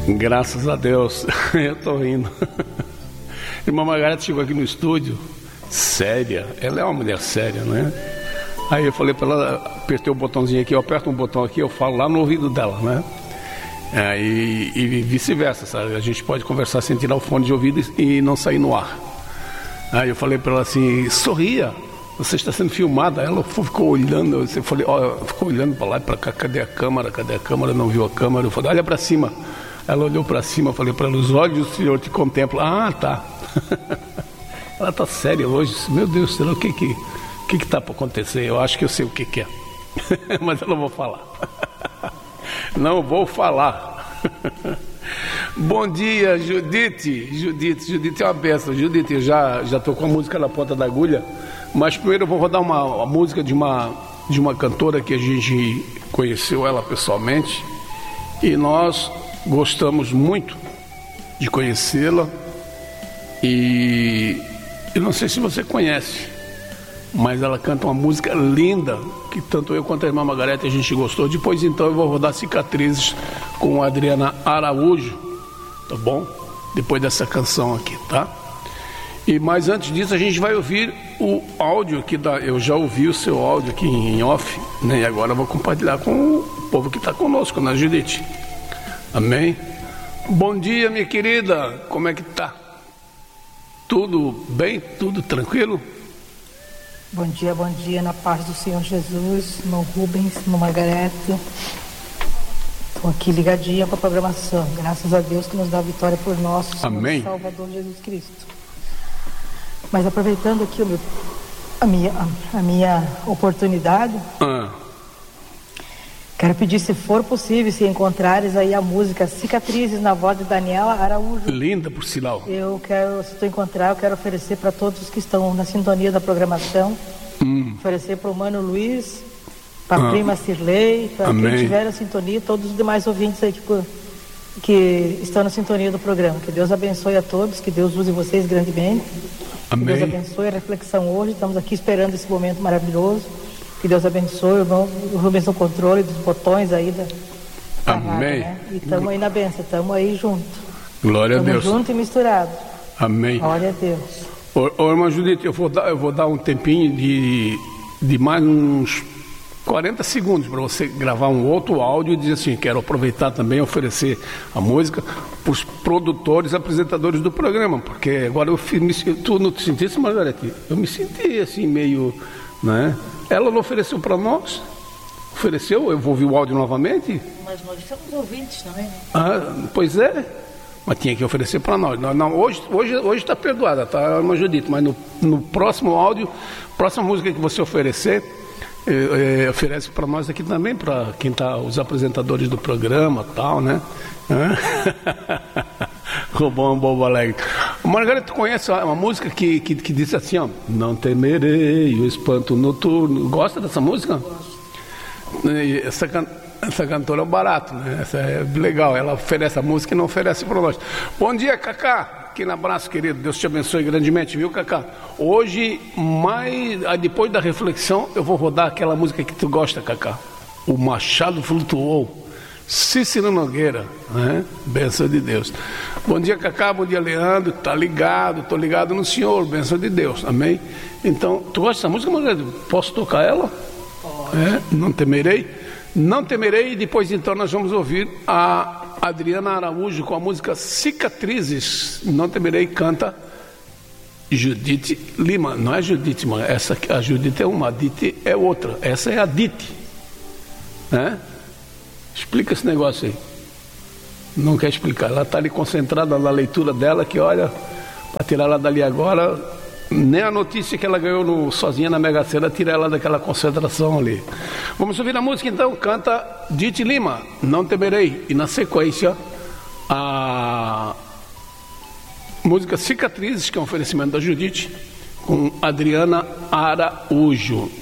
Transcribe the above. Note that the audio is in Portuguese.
Graças a Deus, eu tô rindo. Irmã Margarete chegou aqui no estúdio, séria, ela é uma mulher séria, né? Aí eu falei para ela, apertei o botãozinho aqui, eu aperto um botão aqui, eu falo lá no ouvido dela, né? E vice-versa, sabe? A gente pode conversar sem tirar o fone de ouvido e não sair no ar. Aí eu falei para ela assim, sorria, você está sendo filmada. Ela ficou olhando, ficou olhando para lá e para cá, cadê a câmera? Cadê a câmera? Não viu a câmera. Eu falei, olha para cima. Ela olhou para cima, eu falei para ela, os olhos do Senhor te contemplam. Ah, tá. Ela tá séria hoje. Meu Deus, será o que tá para acontecer? Eu acho que eu sei o que é. Mas eu não vou falar. Não vou falar. Bom dia, Judite. Judite é uma benção. Judite, eu já estou com a música na ponta da agulha. Mas primeiro eu vou rodar uma música de uma cantora que a gente conheceu ela pessoalmente. E nós gostamos muito de conhecê-la. E eu não sei se você conhece, mas ela canta uma música linda, que tanto eu quanto a irmã Margarete a gente gostou. Depois então eu vou rodar Cicatrizes com a Adriana Araújo, tá bom? Depois dessa canção aqui, tá? Mas antes disso a gente vai ouvir o áudio aqui eu já ouvi o seu áudio aqui em off, né? E agora eu vou compartilhar com o povo que está conosco, né, Judite? Amém? Bom dia, minha querida, como é que tá? Tudo bem? Tudo tranquilo? Bom dia, na paz do Senhor Jesus, irmão Rubens, irmão Margarete. Estou aqui ligadinha com a programação, graças a Deus que nos dá a vitória por nosso Senhor Salvador Jesus Cristo. Mas aproveitando aqui a minha oportunidade, quero pedir, se for possível, se encontrares aí a música Cicatrizes, na voz de Daniela Araújo. Linda, por sinal. Se tu encontrar, eu quero oferecer para todos os que estão na sintonia da programação. Oferecer para o Mano Luiz, para a prima Cirlei, para quem tiver a sintonia, todos os demais ouvintes aí que estão na sintonia do programa. Que Deus abençoe a todos, que Deus use vocês grandemente. Amém. Que Deus abençoe a reflexão hoje. Estamos aqui esperando esse momento maravilhoso. Que Deus abençoe o Rubens no controle dos botões aí da Amém. rádio, né? E estamos aí na bênção, estamos aí junto. Glória a Deus. Estamos juntos e misturados. Amém. Glória a Deus. Ô irmã Judite, eu vou dar um tempinho de mais uns 40 segundos para você gravar um outro áudio e dizer assim, quero aproveitar também e oferecer a música para os produtores, apresentadores do programa, porque agora tu não te sentisse, Margarete? Eu me senti assim meio, né? Ela não ofereceu para nós? Ofereceu? Eu vou ouvir o áudio novamente? Mas nós estamos ouvintes também, né? Pois é. Mas tinha que oferecer para nós. Não, hoje está perdoada, tá, irmã Judite? Mas no próximo áudio, próxima música que você oferecer, oferece para nós aqui também, para quem está, os apresentadores do programa e tal, né? Roubou um bobo alegre. Margarete, tu conhece uma música que diz assim, ó, não temerei o espanto noturno. Gosta dessa música? Gosto. Essa cantora é barato, né? Essa é legal, ela oferece a música e não oferece para nós. Bom dia, Cacá. Aquele abraço, querido. Deus te abençoe grandemente, viu, Cacá? Hoje, depois da reflexão, eu vou rodar aquela música que tu gosta, Cacá. O Machado Flutuou. Cícero Nogueira, né? Bênção de Deus. Bom dia, Cacá, bom dia, Leandro. Tá ligado, tô ligado no Senhor, bênção de Deus, amém? Então, tu gosta dessa música, Margarida? Posso tocar ela? Pode. Não temerei? Não temerei, e depois então nós vamos ouvir a Adriana Araújo com a música Cicatrizes. Não temerei, canta Judite Lima. Não é Judite, mano. A Judite é uma, a Dite é outra. Essa é a Dite, né? Explica esse negócio aí. Não quer explicar. Ela está ali concentrada na leitura dela, que olha, para tirar ela dali agora, nem a notícia que ela ganhou sozinha na Mega Sena tira ela daquela concentração ali. Vamos ouvir a música então, canta Dite Lima, Não Temerei. E na sequência, a música Cicatrizes, que é um oferecimento da Judite, com Adriana Araújo.